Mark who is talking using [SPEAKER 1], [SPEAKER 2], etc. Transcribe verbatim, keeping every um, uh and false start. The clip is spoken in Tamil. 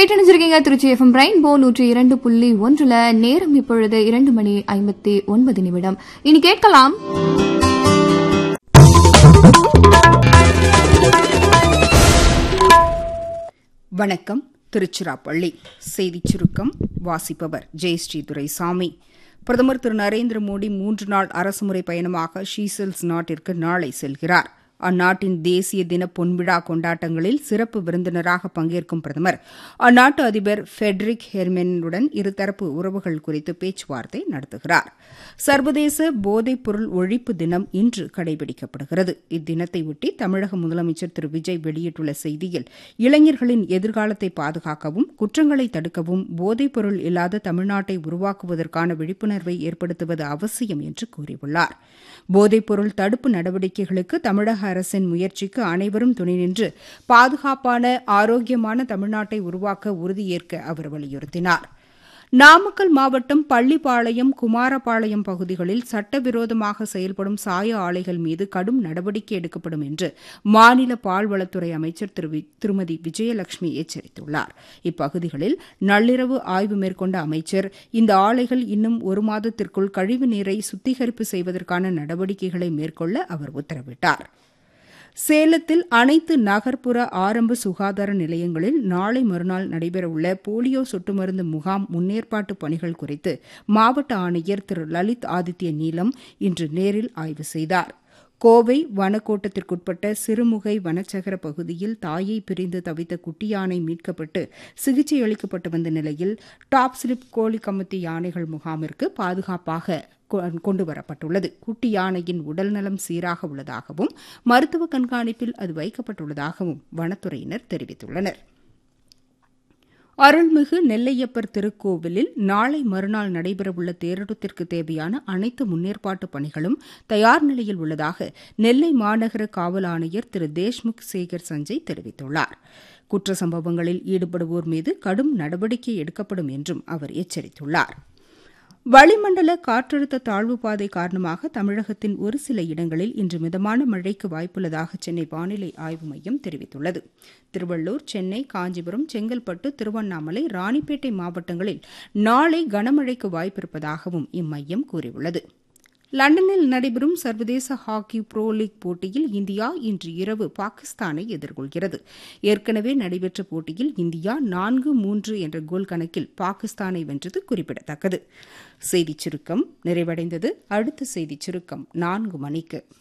[SPEAKER 1] கேட்டணிஞ்சிருக்கீங்க திருச்சி எஃப்எம் ரெயின்போ நூற்றி இரண்டு புள்ளி ஒன்றுல. நேரம் இப்பொழுது இரண்டு மணி ஐம்பத்தி ஒன்பது நிமிடம். இனி கேட்கலாம்
[SPEAKER 2] வணக்கம். திருச்சிராப்பள்ளி செய்திச் சுருக்கம் வாசிப்பவர் ஜெயஸ்ரீ துரைசாமி. பிரதமர் திரு நரேந்திர மோடி மூன்று நாள் அரசுமுறை பயணமாக ஷீசெல்ஸ் நாட்டிற்கு நாளை செல்கிறார். அந்நாட்டின் தேசிய தின பொன்விழா கொண்டாட்டங்களில் சிறப்பு விருந்தினராக பங்கேற்கும் பிரதமர் அந்நாட்டு அதிபர் ஃபெடரிக் ஹெர்மெனுடன் இருதரப்பு உறவுகள் குறித்து பேச்சுவார்த்தை நடத்துகிறார். சர்வதேச போதைப் பொருள் ஒழிப்பு தினம் இன்று கடைபிடிக்கப்படுகிறது. இத்தினத்தையொட்டி தமிழக முதலமைச்சர் திரு விஜய் வெளியிட்டுள்ள செய்தியில், இளைஞர்களின் எதிர்காலத்தை பாதுகாக்கவும் குற்றங்களை தடுக்கவும் போதைப் பொருள் இல்லாத தமிழ்நாட்டை உருவாக்குவதற்கான விழிப்புணர்வை ஏற்படுத்துவது அவசியம் என்று கூறியுள்ளார். போதைப் பொருள் தடுப்பு நடவடிக்கைகளுக்கு தமிழக அரசின் முயற்சிக்கு அனைவரும் துணை நின்று பாதுகாப்பான ஆரோக்கியமான தமிழ்நாட்டை உருவாக்க உறுதியேற்க அவர் வலியுறுத்தினார். நாமக்கல் மாவட்டம் பள்ளிப்பாளையம், குமாரபாளையம் பகுதிகளில் சட்டவிரோதமாக செயல்படும் சாய ஆலைகள் மீது கடும் நடவடிக்கை எடுக்கப்படும் என்று மாநில பால்வளத்துறை அமைச்சர் திருமதி விஜயலட்சுமி எச்சரித்துள்ளார். இப்பகுதிகளில் நள்ளிரவு ஆய்வு மேற்கொண்ட அமைச்சர், இந்த ஆலைகள் இன்னும் ஒரு மாதத்திற்குள் கழிவு நீரை சுத்திகரிப்பு செய்வதற்கான நடவடிக்கைகளை மேற்கொள்ள அவர் உத்தரவிட்டார். சேலத்தில் அனைத்து நகர்ப்புற ஆரம்ப சுகாதார நிலையங்களில் நாளை மறுநாள் நடைபெறவுள்ள போலியோ சொட்டு மருந்து முகாம் முன்னேற்பாட்டு பணிகள் குறித்து மாவட்ட ஆணையர் திரு லலித் ஆதித்ய நீலம் இன்று நேரில் ஆய்வு செய்தார். கோவை வனக்கோட்டத்திற்குட்பட்ட சிறுமுகை வனச்சகர பகுதியில் தாயை பிரிந்து தவித்த குட்டி யானை மீட்கப்பட்டு சிகிச்சை அளிக்கப்பட்டு வந்த நிலையில் டாப் ஸ்லிப் கோழி கமுத்தி யானைகள் முகாமிற்கு பாதுகாப்பாக கொண்டுவரப்பட்டுள்ளது. குட்டி யானையின் உடல்நலம் சீராக உள்ளதாகவும் மருத்துவ கண்காணிப்பில் அது வைக்கப்பட்டுள்ளதாகவும் வனத்துறையினர் தெரிவித்துள்ளனர். அருள்மிகு நெல்லையப்பர் திருக்கோவிலில் நாளை மறுநாள் நடைபெறவுள்ள தேரோட்டத்திற்கு தேவையான அனைத்து முன்னேற்பாட்டு பணிகளும் தயார் நிலையில் உள்ளதாக நெல்லை மாநகர காவல் ஆணையர் திரு தேஷ்முக் சேகர் சஞ்சய் தெரிவித்துள்ளார். குற்ற சம்பவங்களில் ஈடுபடுவோர் மீது கடும் நடவடிக்கை எடுக்கப்படும் என்றும் அவர் எச்சரித்துள்ளார். வளிமண்டல காற்றழுத்த தாழ்வுப்பாதை காரணமாக தமிழகத்தின் ஒரு சில இடங்களில் இன்று மிதமான மழைக்கு வாய்ப்புள்ளதாக சென்னை வானிலை ஆய்வு மையம் தெரிவித்துள்ளது. திருவள்ளூர், சென்னை, காஞ்சிபுரம், செங்கல்பட்டு, திருவண்ணாமலை, ராணிப்பேட்டை மாவட்டங்களில் நாளை கனமழைக்கு வாய்ப்பிருப்பதாகவும் இம்மையம் கூறியுள்ளது. லண்டனில் நடைபெறும் சர்வதேச ஹாக்கி புரோ லீக் போட்டியில் இந்தியா இன்று இரவு பாகிஸ்தானை எதிர்கொள்கிறது. ஏற்கனவே நடைபெற்ற போட்டியில் இந்தியா நான்கு மூன்று என்ற கோல் கணக்கில் பாகிஸ்தானை வென்றது குறிப்பிடத்தக்கது. செய்திச் சுருக்கம் நிறைவடைந்தது. அடுத்த செய்திச் சுருக்கம் நான்கு மணிக்கு.